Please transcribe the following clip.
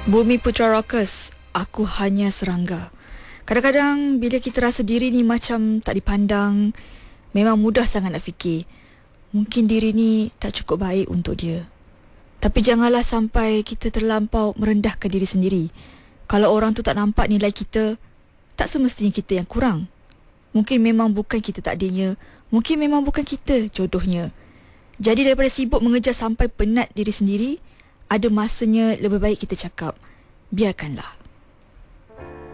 Bumi Putra Rockers, aku hanya serangga. Kadang-kadang bila kita rasa diri ni macam tak dipandang, memang mudah sangat nak fikir, mungkin diri ni tak cukup baik untuk dia. Tapi janganlah sampai kita terlampau merendahkan diri sendiri. Kalau orang tu tak nampak nilai kita, tak semestinya kita yang kurang. Mungkin memang bukan kita takdirnya, mungkin memang bukan kita jodohnya. Jadi daripada sibuk mengejar sampai penat diri sendiri, ada masanya lebih baik kita cakap, biarkanlah.